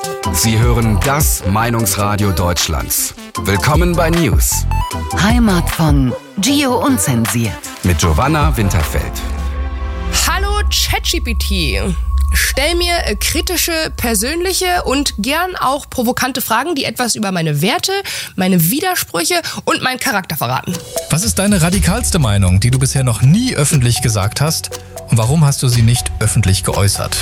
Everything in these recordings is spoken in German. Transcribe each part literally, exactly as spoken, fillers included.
Sie hören das Meinungsradio Deutschlands. Willkommen bei News. Heimat von Gio Unzensiert. Mit Giovanna Winterfeld. Hallo ChatGPT. Stell mir kritische, persönliche und gern auch provokante Fragen, die etwas über meine Werte, meine Widersprüche und meinen Charakter verraten. Was ist deine radikalste Meinung, die du bisher noch nie öffentlich gesagt hast? Und warum hast du sie nicht öffentlich geäußert?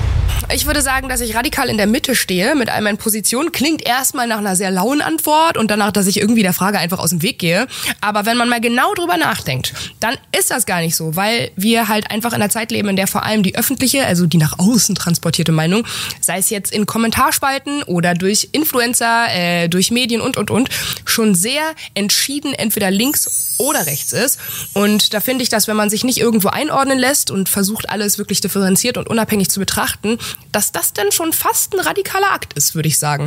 Ich würde sagen, dass ich radikal in der Mitte stehe mit all meinen Positionen. Klingt erstmal nach einer sehr lauen Antwort und danach, dass ich irgendwie der Frage einfach aus dem Weg gehe. Aber wenn man mal genau drüber nachdenkt, dann ist das gar nicht so, weil wir halt einfach in einer Zeit leben, in der vor allem die öffentliche, also die nach außen transportierte Meinung, sei es jetzt in Kommentarspalten oder durch Influencer, äh, durch Medien und, und, und, schon sehr entschieden entweder links oder rechts ist. Und da finde ich, dass wenn man sich nicht irgendwo einordnen lässt und versucht, alles wirklich differenziert und unabhängig zu betrachten, dass das dann schon fast ein radikaler Akt ist, würde ich sagen.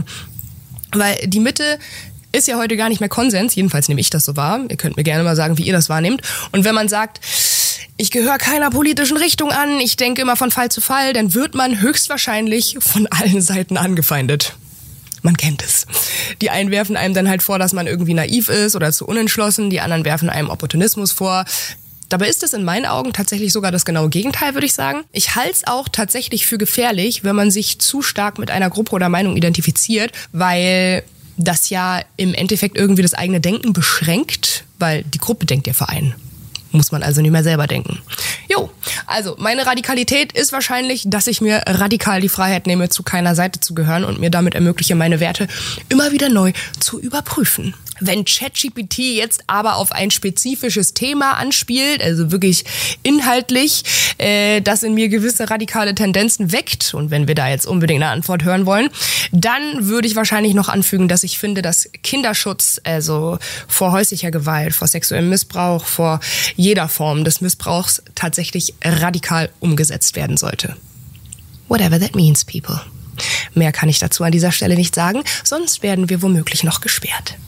Weil die Mitte ist ja heute gar nicht mehr Konsens, jedenfalls nehme ich das so wahr. Ihr könnt mir gerne mal sagen, wie ihr das wahrnehmt. Und wenn man sagt, ich gehöre keiner politischen Richtung an, ich denke immer von Fall zu Fall, dann wird man höchstwahrscheinlich von allen Seiten angefeindet. Man kennt es. Die einen werfen einem dann halt vor, dass man irgendwie naiv ist oder zu unentschlossen, die anderen werfen einem Opportunismus vor. Dabei ist es in meinen Augen tatsächlich sogar das genaue Gegenteil, würde ich sagen. Ich halte es auch tatsächlich für gefährlich, wenn man sich zu stark mit einer Gruppe oder Meinung identifiziert, weil das ja im Endeffekt irgendwie das eigene Denken beschränkt, weil die Gruppe denkt ja für einen. Muss man also nicht mehr selber denken. Jo, also meine Radikalität ist wahrscheinlich, dass ich mir radikal die Freiheit nehme, zu keiner Seite zu gehören und mir damit ermögliche, meine Werte immer wieder neu zu überprüfen. Wenn ChatGPT jetzt aber auf ein spezifisches Thema anspielt, also wirklich inhaltlich, äh, das in mir gewisse radikale Tendenzen weckt, und wenn wir da jetzt unbedingt eine Antwort hören wollen, dann würde ich wahrscheinlich noch anfügen, dass ich finde, dass Kinderschutz, also vor häuslicher Gewalt, vor sexuellem Missbrauch, vor jeder Form des Missbrauchs tatsächlich radikal umgesetzt werden sollte. Whatever that means, people. Mehr kann ich dazu an dieser Stelle nicht sagen, sonst werden wir womöglich noch gesperrt.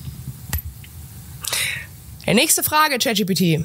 Nächste Frage, ChatGPT.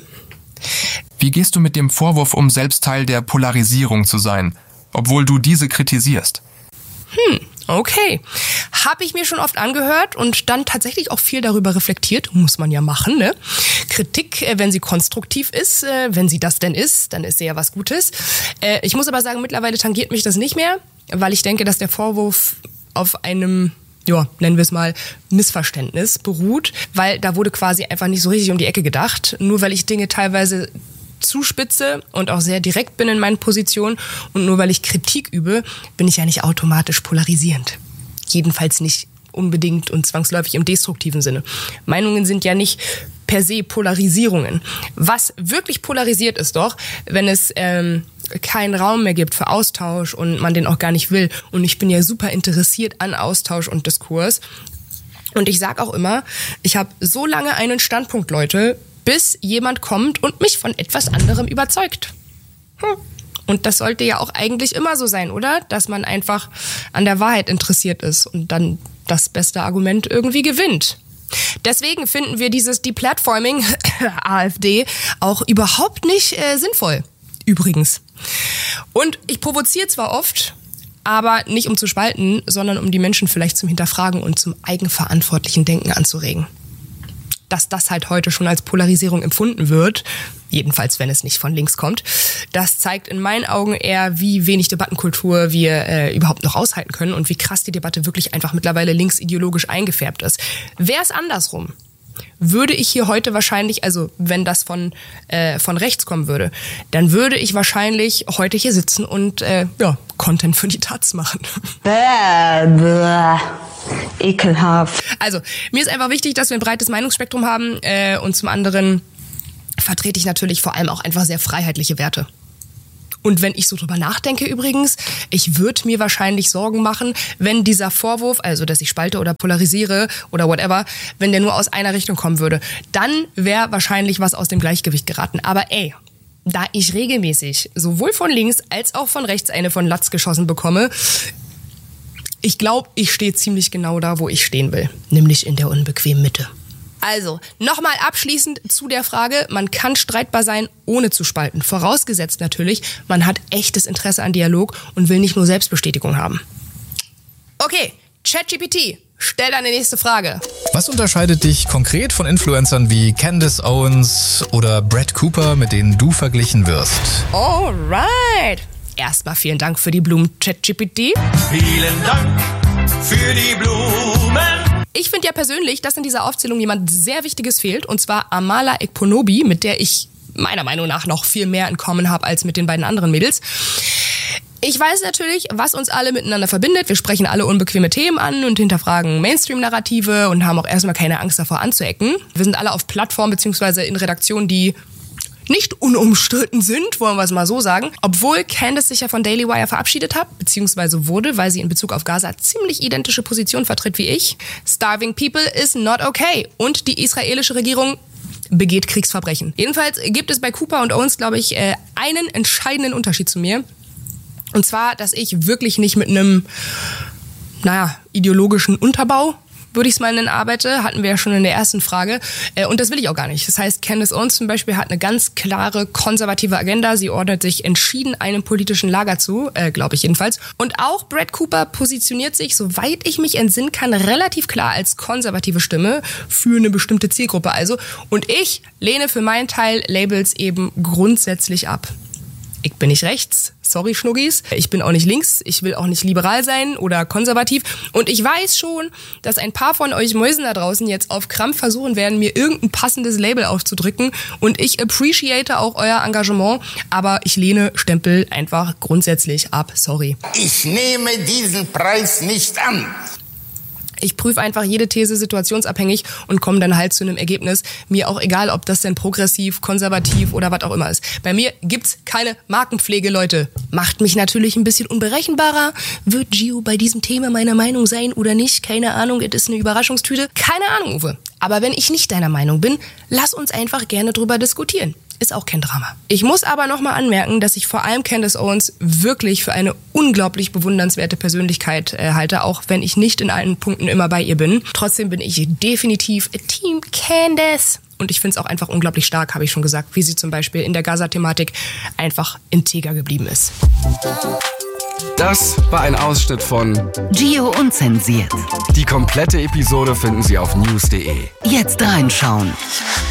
Wie gehst du mit dem Vorwurf um, selbst Teil der Polarisierung zu sein, obwohl du diese kritisierst? Hm, okay. Habe ich mir schon oft angehört und dann tatsächlich auch viel darüber reflektiert. Muss man ja machen, ne? Kritik, wenn sie konstruktiv ist, wenn sie das denn ist, dann ist sie ja was Gutes. Ich muss aber sagen, mittlerweile tangiert mich das nicht mehr, weil ich denke, dass der Vorwurf auf einem, ja, nennen wir es mal, Missverständnis beruht, weil da wurde quasi einfach nicht so richtig um die Ecke gedacht. Nur weil ich Dinge teilweise zuspitze und auch sehr direkt bin in meinen Positionen und nur weil ich Kritik übe, bin ich ja nicht automatisch polarisierend. Jedenfalls nicht unbedingt und zwangsläufig im destruktiven Sinne. Meinungen sind ja nicht per se Polarisierungen. Was wirklich polarisiert ist doch, wenn es ähm, keinen Raum mehr gibt für Austausch und man den auch gar nicht will. Und ich bin ja super interessiert an Austausch und Diskurs. Und ich sag auch immer, ich habe so lange einen Standpunkt, Leute, bis jemand kommt und mich von etwas anderem überzeugt. Hm. Und das sollte ja auch eigentlich immer so sein, oder? Dass man einfach an der Wahrheit interessiert ist und dann das beste Argument irgendwie gewinnt. Deswegen finden wir dieses Deplatforming, AfD, auch überhaupt nicht äh, sinnvoll. Übrigens. Und ich provoziere zwar oft, aber nicht um zu spalten, sondern um die Menschen vielleicht zum Hinterfragen und zum eigenverantwortlichen Denken anzuregen. Dass das halt heute schon als Polarisierung empfunden wird, jedenfalls wenn es nicht von links kommt, das zeigt in meinen Augen eher, wie wenig Debattenkultur wir äh, überhaupt noch aushalten können und wie krass die Debatte wirklich einfach mittlerweile linksideologisch eingefärbt ist. Wäre es andersrum, würde ich hier heute wahrscheinlich, also wenn das von äh, von rechts kommen würde, dann würde ich wahrscheinlich heute hier sitzen und äh, ja, Content für die Taz machen. Bäh, bäh. Ekelhaft. Also, mir ist einfach wichtig, dass wir ein breites Meinungsspektrum haben äh, und zum anderen vertrete ich natürlich vor allem auch einfach sehr freiheitliche Werte. Und wenn ich so drüber nachdenke übrigens, ich würde mir wahrscheinlich Sorgen machen, wenn dieser Vorwurf, also dass ich spalte oder polarisiere oder whatever, wenn der nur aus einer Richtung kommen würde, dann wäre wahrscheinlich was aus dem Gleichgewicht geraten. Aber ey, da ich regelmäßig sowohl von links als auch von rechts eine von Latz geschossen bekomme, ich glaube, ich stehe ziemlich genau da, wo ich stehen will, nämlich in der unbequemen Mitte. Also, nochmal abschließend zu der Frage, man kann streitbar sein, ohne zu spalten. Vorausgesetzt natürlich, man hat echtes Interesse an Dialog und will nicht nur Selbstbestätigung haben. Okay. Okay, ChatGPT, stell deine nächste Frage. Was unterscheidet dich konkret von Influencern wie Candace Owens oder Brad Cooper, mit denen du verglichen wirst? Alright. Erstmal vielen Dank für die Blumen, ChatGPT. Vielen Dank für die Blumen. Ich finde ja persönlich, dass in dieser Aufzählung jemand sehr Wichtiges fehlt, und zwar Amala Ekponobi, mit der ich meiner Meinung nach noch viel mehr in Common habe als mit den beiden anderen Mädels. Ich weiß natürlich, was uns alle miteinander verbindet. Wir sprechen alle unbequeme Themen an und hinterfragen Mainstream-Narrative und haben auch erstmal keine Angst davor anzuecken. Wir sind alle auf Plattformen bzw. in Redaktionen, die nicht unumstritten sind, wollen wir es mal so sagen. Obwohl Candace sich ja von Daily Wire verabschiedet hat, beziehungsweise wurde, weil sie in Bezug auf Gaza ziemlich identische Positionen vertritt wie ich. Starving people is not okay. Und die israelische Regierung begeht Kriegsverbrechen. Jedenfalls gibt es bei Cooper und Owens, glaube ich, einen entscheidenden Unterschied zu mir. Und zwar, dass ich wirklich nicht mit einem, naja, ideologischen Unterbau, würde ich es mal nennen, arbeite. Hatten wir ja schon in der ersten Frage. Und das will ich auch gar nicht. Das heißt, Candace Owens zum Beispiel hat eine ganz klare konservative Agenda. Sie ordnet sich entschieden einem politischen Lager zu, äh, glaube ich jedenfalls. Und auch Brad Cooper positioniert sich, soweit ich mich entsinnen kann, relativ klar als konservative Stimme für eine bestimmte Zielgruppe. Also, und ich lehne für meinen Teil Labels eben grundsätzlich ab. Ich bin nicht rechts, sorry Schnuggis. Ich bin auch nicht links, ich will auch nicht liberal sein oder konservativ. Und ich weiß schon, dass ein paar von euch Mäusen da draußen jetzt auf Krampf versuchen werden, mir irgendein passendes Label aufzudrücken. Und ich appreciate auch euer Engagement, aber ich lehne Stempel einfach grundsätzlich ab, sorry. Ich nehme diesen Preis nicht an. Ich prüfe einfach jede These situationsabhängig und komme dann halt zu einem Ergebnis. Mir auch egal, ob das denn progressiv, konservativ oder was auch immer ist. Bei mir gibt's keine Markenpflege, Leute. Macht mich natürlich ein bisschen unberechenbarer. Wird Gio bei diesem Thema meiner Meinung sein oder nicht? Keine Ahnung, es ist eine Überraschungstüte. Keine Ahnung, Uwe. Aber wenn ich nicht deiner Meinung bin, lass uns einfach gerne drüber diskutieren. Ist auch kein Drama. Ich muss aber nochmal anmerken, dass ich vor allem Candace Owens wirklich für eine unglaublich bewundernswerte Persönlichkeit äh, halte, auch wenn ich nicht in allen Punkten immer bei ihr bin. Trotzdem bin ich definitiv Team Candace. Und ich finde es auch einfach unglaublich stark, habe ich schon gesagt, wie sie zum Beispiel in der Gaza-Thematik einfach integer geblieben ist. Das war ein Ausschnitt von Gio Unzensiert. Die komplette Episode finden Sie auf news punkt de. Jetzt reinschauen.